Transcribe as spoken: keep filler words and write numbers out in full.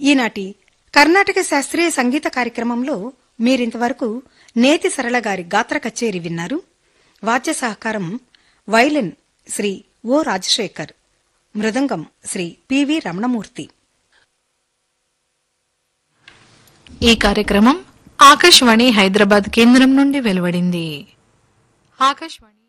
ఈనాటి కర్ణాటక శాస్త్రీయ సంగీత కార్యక్రమంలో మీరింతవరకు నేతి సరళ గారి గాత్ర కచేరీ విన్నారు. వాద్య సహకారం వైలిన్ శ్రీ ఓ రాజశేఖర్, మృదంగం శ్రీ పివి రమణమూర్తి. ఈ కార్యక్రమం ఆకాశవాణి హైదరాబాద్ కేంద్రం నుండి వెలువడింది. ఆకాశవాణి